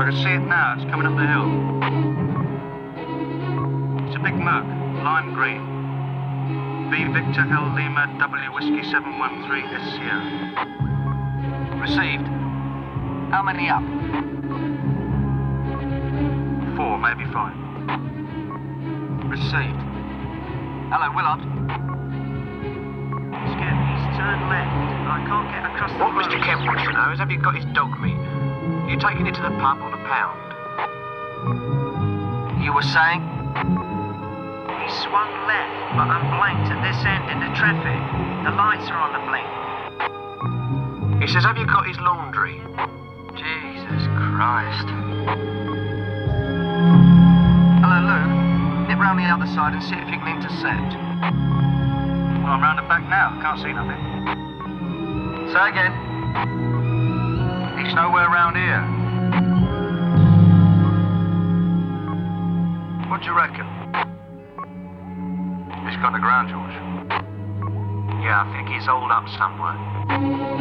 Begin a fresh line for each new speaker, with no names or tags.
can see it now. It's coming up the hill. It's a big Merc, lime green. V Victor L Lima W Whiskey 713 S Sierra.
Received. How many up?
4, maybe 5.
Received. Hello, Willard.
Skip, he's turned left. I can't get across the
What
road.
Mr. Kemp wants to know is, have you got his dog meat? Are you taking it to the pub or the pound?
You were saying?
He swung left, but I'm blanked at this end in the traffic. The lights are on the blink.
He says, have you got his laundry?
Jesus Christ. Hello, Lou. Nip round the other side and see if you can intercept.
Well, I'm round the back now. Can't see nothing.
Say again.
He's nowhere around here.
What do you reckon?
He's gone to ground, George.
Yeah, I think he's holed up somewhere.